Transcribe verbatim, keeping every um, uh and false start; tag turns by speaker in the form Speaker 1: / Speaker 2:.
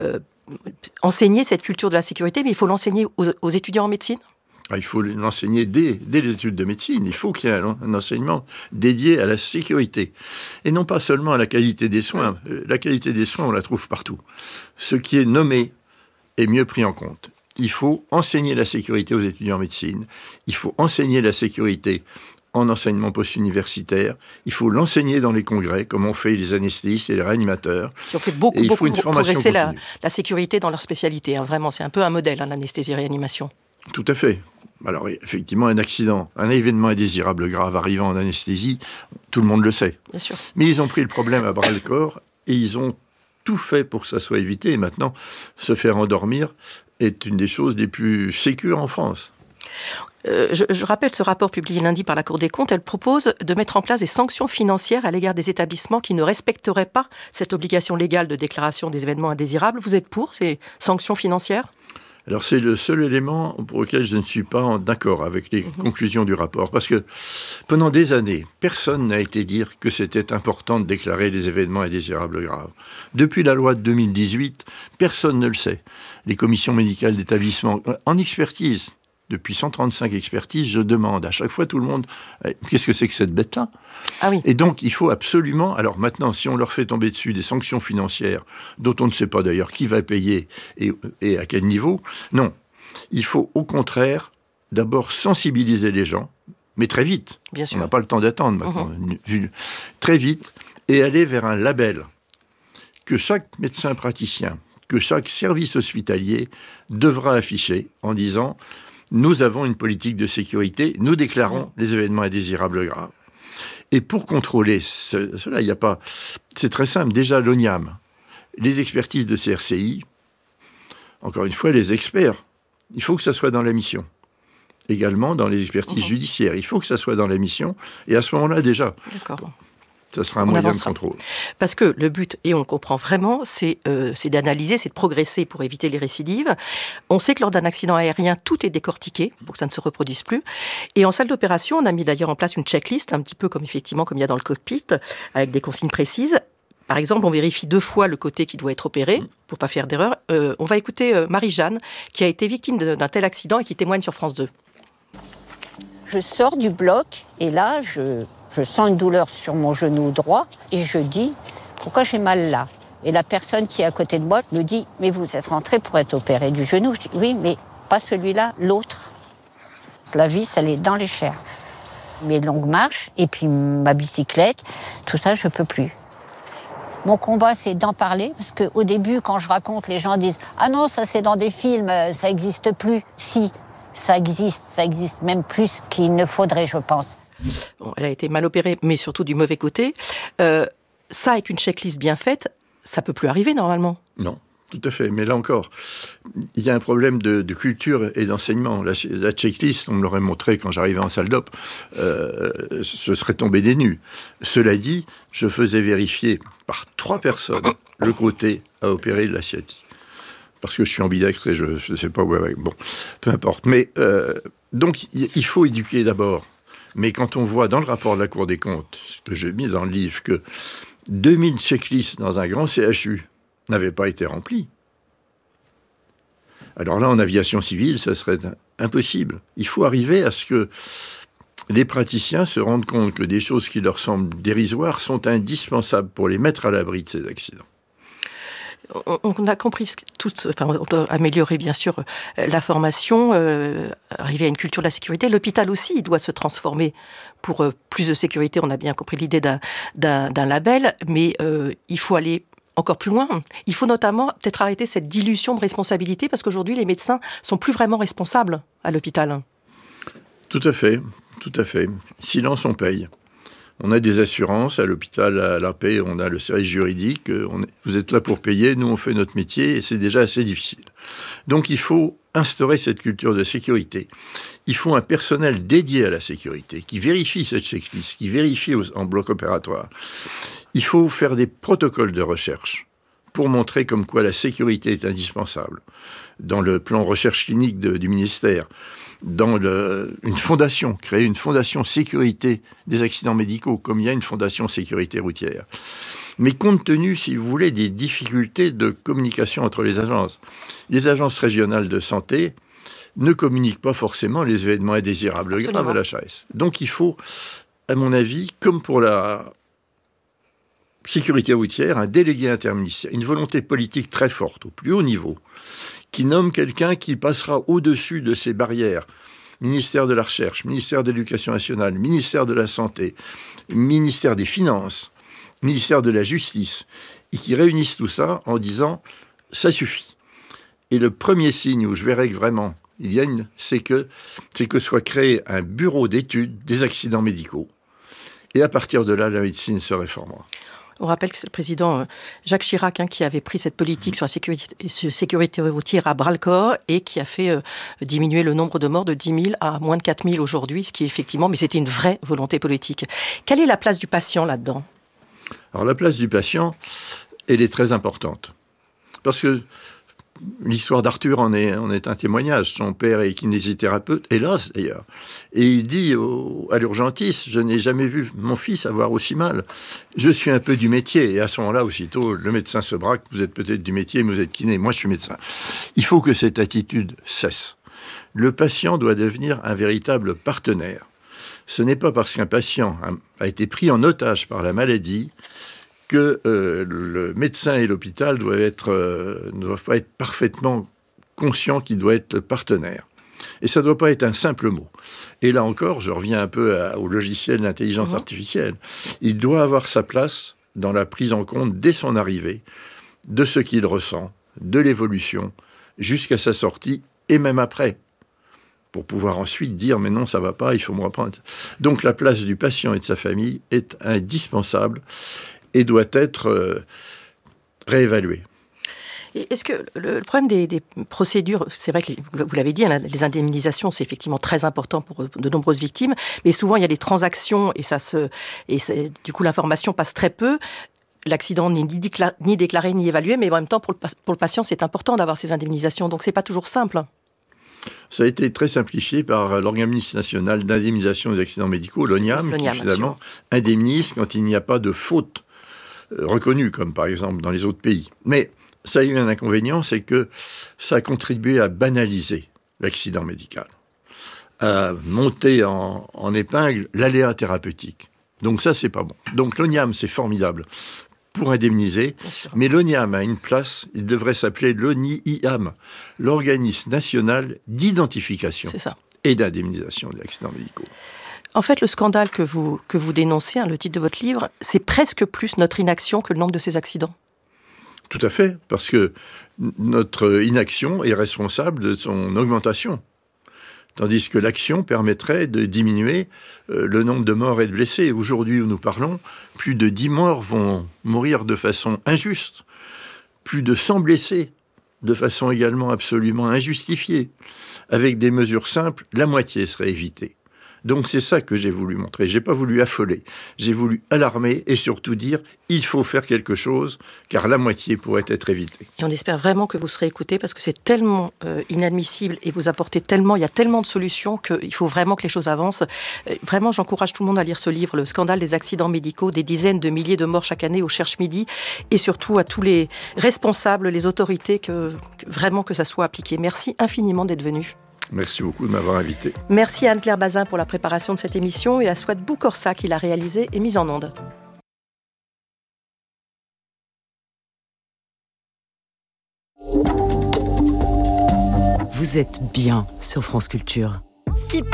Speaker 1: euh, enseigner cette culture de la sécurité, mais il faut l'enseigner aux, aux étudiants en médecine ?
Speaker 2: Il faut l'enseigner dès, dès les études de médecine. Il faut qu'il y ait un, un enseignement dédié à la sécurité. Et non pas seulement à la qualité des soins. La qualité des soins, on la trouve partout. Ce qui est nommé est mieux pris en compte. Il faut enseigner la sécurité aux étudiants en médecine. Il faut enseigner la sécurité en enseignement post-universitaire. Il faut l'enseigner dans les congrès, comme ont fait les anesthésistes et les réanimateurs.
Speaker 1: Qui ont fait beaucoup, beaucoup progresser la, la sécurité dans leur spécialité. Hein. Vraiment, c'est un peu un modèle, hein, l'anesthésie-réanimation.
Speaker 2: Tout à fait. Alors, effectivement, un accident, un événement indésirable grave arrivant en anesthésie, tout le monde le sait.
Speaker 1: Bien sûr.
Speaker 2: Mais ils ont pris le problème à bras-le-corps et ils ont tout fait pour que ça soit évité. Et maintenant, se faire endormir est une des choses les plus sécures en France.
Speaker 1: Euh, je, je rappelle ce rapport publié lundi par la Cour des comptes. Elle propose de mettre en place des sanctions financières à l'égard des établissements qui ne respecteraient pas cette obligation légale de déclaration des événements indésirables. Vous êtes pour ces sanctions financières ?
Speaker 2: Alors, c'est le seul élément pour lequel je ne suis pas d'accord avec les mmh. conclusions du rapport. Parce que pendant des années, personne n'a été dire que c'était important de déclarer des événements indésirables graves. Depuis la loi de deux mille dix-huit, personne ne le sait. Les commissions médicales d'établissement, en expertise, depuis cent trente-cinq expertises, je demande à chaque fois tout le monde eh, qu'est-ce que c'est que cette bête-là ?
Speaker 1: Ah oui.
Speaker 2: Et donc, il faut absolument... Alors maintenant, si on leur fait tomber dessus des sanctions financières, dont on ne sait pas d'ailleurs qui va payer et, et à quel niveau, non. Il faut au contraire d'abord sensibiliser les gens, mais très vite.
Speaker 1: Bien sûr.
Speaker 2: On n'a pas le temps d'attendre maintenant. Uh-huh. Très vite, et aller vers un label que chaque médecin praticien, que chaque service hospitalier devra afficher en disant... Nous avons une politique de sécurité, nous déclarons les événements indésirables graves. Et pour contrôler ce, cela, il n'y a pas... C'est très simple. Déjà, l'O N I A M, les expertises de C R C I, encore une fois, les experts, il faut que ça soit dans la mission. Également dans les expertises mmh. judiciaires, il faut que ça soit dans la mission. Et à ce moment-là, déjà...
Speaker 1: D'accord.
Speaker 2: Ça sera un on moyen avancera. de contrôle.
Speaker 1: Parce que le but, et on le comprend vraiment, c'est, euh, c'est d'analyser, c'est de progresser pour éviter les récidives. On sait que lors d'un accident aérien, tout est décortiqué pour que ça ne se reproduise plus. Et en salle d'opération, on a mis d'ailleurs en place une checklist, un petit peu comme effectivement comme il y a dans le cockpit, avec des consignes précises. Par exemple, on vérifie deux fois le côté qui doit être opéré pour ne pas faire d'erreur. Euh, on va écouter euh, Marie-Jeanne, qui a été victime de, d'un tel accident et qui témoigne sur France deux.
Speaker 3: Je sors du bloc et là, je... Je sens une douleur sur mon genou droit et je dis « Pourquoi j'ai mal là ?» Et la personne qui est à côté de moi me dit « Mais vous êtes rentré pour être opéré du genou ?» Je dis « Oui, mais pas celui-là, l'autre. » La vis, elle est dans les chairs. Mes longues marches et puis ma bicyclette, tout ça, je ne peux plus. Mon combat, c'est d'en parler parce qu'au début, quand je raconte, les gens disent « Ah non, ça c'est dans des films, ça n'existe plus. » Si, ça existe, ça existe même plus qu'il ne faudrait, je pense.
Speaker 1: Bon, elle a été mal opérée, mais surtout du mauvais côté. Euh, ça, avec une checklist bien faite, ça ne peut plus arriver normalement.
Speaker 2: Non, tout à fait. Mais là encore, il y a un problème de, de culture et d'enseignement. La, la checklist, on me l'aurait montré quand j'arrivais en salle d'op, euh, ce serait tombé des nues. Cela dit, je faisais vérifier par trois personnes le côté à opérer de la sciatique. Parce que je suis ambidextre et je ne sais pas où... Ouais, bon, peu importe. Mais euh, donc, il faut éduquer d'abord. Mais quand on voit dans le rapport de la Cour des comptes, ce que j'ai mis dans le livre, que deux mille checklists dans un grand C H U n'avaient pas été remplies, alors là, en aviation civile, ça serait impossible. Il faut arriver à ce que les praticiens se rendent compte que des choses qui leur semblent dérisoires sont indispensables pour les mettre à l'abri de ces accidents.
Speaker 1: On a compris tout, enfin, on doit améliorer bien sûr la formation, euh, arriver à une culture de la sécurité. L'hôpital aussi, il doit se transformer pour euh, plus de sécurité. On a bien compris l'idée d'un, d'un, d'un label, mais euh, il faut aller encore plus loin. Il faut notamment peut-être arrêter cette dilution de responsabilité parce qu'aujourd'hui, les médecins sont plus vraiment responsables à l'hôpital.
Speaker 2: Tout à fait, tout à fait. Silence, on paye. On a des assurances, à l'hôpital, à l'A P, on a le service juridique, on est, vous êtes là pour payer, nous on fait notre métier et c'est déjà assez difficile. Donc il faut instaurer cette culture de sécurité. Il faut un personnel dédié à la sécurité, qui vérifie cette checklist, qui vérifie en bloc opératoire. Il faut faire des protocoles de recherche pour montrer comme quoi la sécurité est indispensable. Dans le plan recherche clinique de, du ministère, dans le, une fondation, créer une fondation sécurité des accidents médicaux, comme il y a une fondation sécurité routière. mais compte tenu, si vous voulez, des difficultés de communication entre les agences. Les agences régionales de santé ne communiquent pas forcément les événements indésirables
Speaker 1: Absolument.
Speaker 2: graves à l'H A S. Donc il faut, à mon avis, comme pour la sécurité routière, un délégué interministériel, une volonté politique très forte, au plus haut niveau, qui nomme quelqu'un qui passera au-dessus de ces barrières. Ministère de la Recherche, ministère de l'Éducation nationale, ministère de la Santé, ministère des Finances, ministère de la Justice, et qui réunissent tout ça en disant « ça suffit ». Et le premier signe où je verrai que vraiment il y a une, c'est que, c'est que soit créé un bureau d'études des accidents médicaux. Et à partir de là, la médecine se réformera.
Speaker 1: On rappelle que c'est le président Jacques Chirac hein, qui avait pris cette politique sur la sécurité, sécurité routière à bras-le-corps et qui a fait euh, diminuer le nombre de morts de dix mille à moins de quatre mille aujourd'hui, ce qui est effectivement, mais c'était une vraie volonté politique. Quelle est la place du patient là-dedans ?
Speaker 2: Alors la place du patient, elle est très importante. Parce que l'histoire d'Arthur en est, en est un témoignage. Son père est kinésithérapeute, hélas d'ailleurs. Et il dit au, à l'urgentiste, je n'ai jamais vu mon fils avoir aussi mal. Je suis un peu du métier. Et à ce moment-là, aussitôt, le médecin se braque. Vous êtes peut-être du métier, mais vous êtes kiné. Moi, je suis médecin. Il faut que cette attitude cesse. Le patient doit devenir un véritable partenaire. Ce n'est pas parce qu'un patient a été pris en otage par la maladie que euh, le médecin et l'hôpital doivent être, euh, ne doivent pas être parfaitement conscients qu'il doit être partenaire. Et ça ne doit pas être un simple mot. Et là encore, je reviens un peu à, au logiciel d'intelligence mmh. artificielle. Il doit avoir sa place dans la prise en compte, dès son arrivée, de ce qu'il ressent, de l'évolution, jusqu'à sa sortie, et même après, pour pouvoir ensuite dire « mais non, ça ne va pas, il faut me reprendre ». Donc la place du patient et de sa famille est indispensable et doit être euh, réévaluée.
Speaker 1: Et est-ce que le, le problème des, des procédures, c'est vrai que les, vous l'avez dit, hein, les indemnisations, c'est effectivement très important pour de nombreuses victimes, mais souvent il y a des transactions et, ça se, et du coup l'information passe très peu. L'accident n'est ni, décla- ni déclaré ni évalué, mais en même temps pour le, pour le patient c'est important d'avoir ces indemnisations, donc c'est pas toujours simple.
Speaker 2: Ça a été très simplifié par l'Organisme national d'indemnisation des accidents médicaux, l'ONIAM, qui finalement indemnise quand il n'y a pas de faute reconnue, comme par exemple dans les autres pays. Mais ça a eu un inconvénient, c'est que ça a contribué à banaliser l'accident médical, à monter en, en épingle l'aléa thérapeutique. Donc ça, c'est pas bon. Donc l'ONIAM, c'est formidable pour indemniser, mais l'ONIAM a une place, il devrait s'appeler l'ONIAM, l'Organisme national d'identification et d'indemnisation des accidents médicaux.
Speaker 1: En fait, le scandale que vous, que vous dénoncez, hein, le titre de votre livre, c'est presque plus notre inaction que le nombre de ces accidents.
Speaker 2: Tout à fait, parce que notre inaction est responsable de son augmentation. Tandis que l'action permettrait de diminuer euh, le nombre de morts et de blessés. Aujourd'hui où nous parlons, plus de dix morts vont mourir de façon injuste, plus de cent blessés de façon également absolument injustifiée. Avec des mesures simples, la moitié serait évitée. Donc c'est ça que j'ai voulu montrer. J'ai pas voulu affoler, j'ai voulu alarmer et surtout dire il faut faire quelque chose car la moitié pourrait être évitée.
Speaker 1: Et on espère vraiment que vous serez écoutés parce que c'est tellement euh, inadmissible et vous apportez tellement, il y a tellement de solutions qu'il faut vraiment que les choses avancent. Euh, vraiment, j'encourage tout le monde à lire ce livre, Le scandale des accidents médicaux, des dizaines de milliers de morts chaque année au Cherche Midi et surtout à tous les responsables, les autorités, que, que vraiment que ça soit appliqué. Merci infiniment d'être venu.
Speaker 2: Merci beaucoup de m'avoir invité.
Speaker 1: Merci à Anne-Claire Bazin pour la préparation de cette émission et à Swat Boukorsa qui l'a réalisée et mise en onde.
Speaker 4: Vous êtes bien sur France Culture.